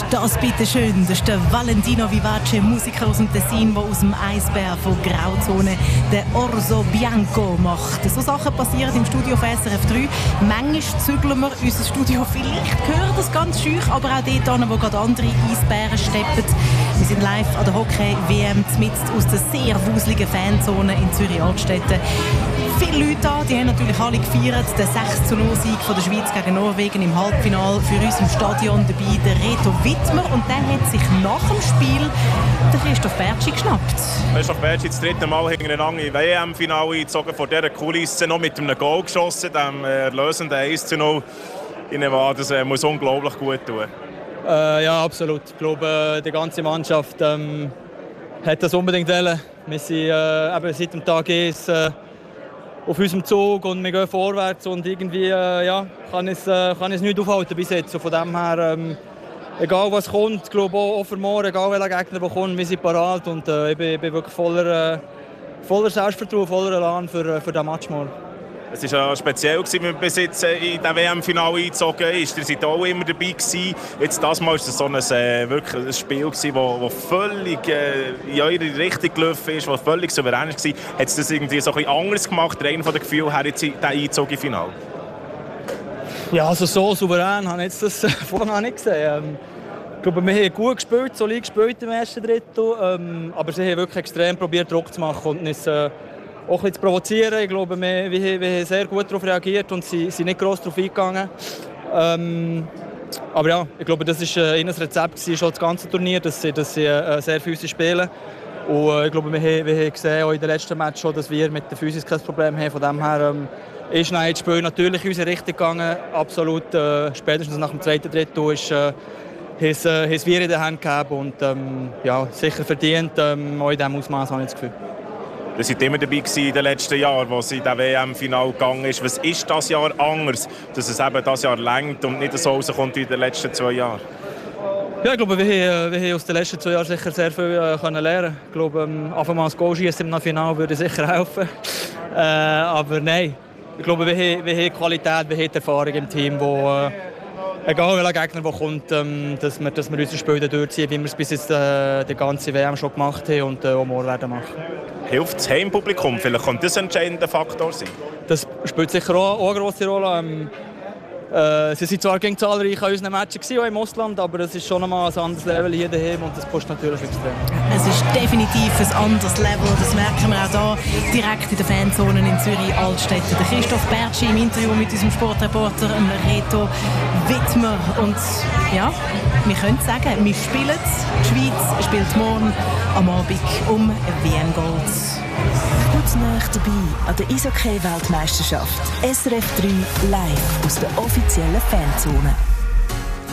Das bitteschön, das ist der Valentino Vivace, Musiker aus dem Tessin, der aus dem Eisbär von Grauzone den Orso Bianco macht. So Sachen passieren im Studio von SRF 3. Manchmal zügeln wir unser Studio, vielleicht gehört das ganz schüch, aber auch dort, wo gerade andere Eisbären steppen. Wir sind live an der Hockey-WM mitten aus der sehr wuseligen Fanzone in Zürich-Altstetten. Viele Leute da, die haben natürlich alle gefeiert. Den 6:0-Sieg von der Schweiz gegen Norwegen im Halbfinale. Für uns im Stadion dabei der Reto Wittmer. Und der hat sich nach dem Spiel der Christoph Bertschi geschnappt. Christoph Bertschi das dritte Mal hintereinander im WM-Finale eingezogen, vor dieser Kulisse noch mit einem Goal geschossen, dem erlösenden 1:0 in Nevada. Das muss unglaublich gut tun. Ja, absolut. Ich glaube, die ganze Mannschaft hat das unbedingt wollen. Wir sind seit dem Tag 1 auf unserem Zug und wir gehen vorwärts und irgendwie kann es nicht aufhalten bis jetzt. So von dem her, egal was kommt, ich glaube auch für morgen, egal welcher Gegner der kommt, wir sind parat und ich bin wirklich voller Selbstvertrauen, voller Elan für diesen Match morgen. Es war ja speziell, wie man bis jetzt in diesem WM-Finale eingezogen ist. Ihr seid auch immer dabei gewesen. Jetzt das Mal war es so wirklich ein Spiel, das völlig in eure Richtung gelaufen ist, das völlig souverän war. Hat es das irgendwie so ein bisschen anders gemacht, rein von den Gefühlen her, jetzt diesen Einzug im Finale? Ja, also so souverän habe ich das vorher nicht gesehen. Ich glaube, wir haben gut gespielt, solid gespielt im ersten Drittel. Aber sie haben wirklich extrem probiert, Druck zu machen und uns auch ein bisschen zu provozieren. Ich glaube, wir haben sehr gut darauf reagiert und sind nicht gross darauf eingegangen. Aber ja, ich glaube, das war ihr Rezept schon das ganze Turnier, dass sie sehr physisch spielen. Und ich glaube, wir haben gesehen, auch in den letzten Match schon, dass wir mit der Physis kein Problem haben. Von dem her ist das Spiel natürlich in unsere Richtung gegangen. Absolut. Spätestens nach dem zweiten Drittel ist wir in der Hand gegeben und sicher verdient. Auch in diesem Ausmaß habe ich das Gefühl. Ihr seid immer dabei in den letzten Jahren, wo es in das WM-Finale gegangen ist. Was ist das Jahr anders, dass es eben das Jahr reicht und nicht so rauskommt wie in den letzten 2 Jahren? Ja, ich glaube, wir haben aus den letzten 2 Jahren sicher sehr viel können lernen. Ich glaube, einfach mal das Goal schießen im Finale würde sicher helfen. Aber nein, ich glaube, wir haben Qualität, wir haben Erfahrung im Team, wo egal welcher Gegner der kommt, dass wir unser Spiel durchziehen, wie wir es bis jetzt die ganze WM schon gemacht haben und auch morgen werden machen. Hilft das Heimpublikum? Vielleicht könnte das ein entscheidender Faktor sein? Das spielt sicher auch eine grosse Rolle. Sie waren zwar gegen zahlreich an unseren Matches im Ausland, aber es ist schon einmal ein anderes Level hier daheim und das pusht natürlich extrem. Es ist definitiv ein anderes Level, das merken wir auch hier direkt in den Fanzonen in Zürich-Altstetten. Der Christoph Bertschi im Interview mit unserem Sportreporter Reto Wittmer. Und ja, wir können sagen, wir spielen es. Die Schweiz spielt morgen am Abend um WM-Gold. Kurz nach dabei an der Eishockey-Weltmeisterschaft. SRF 3 live aus der offiziellen Fanzone.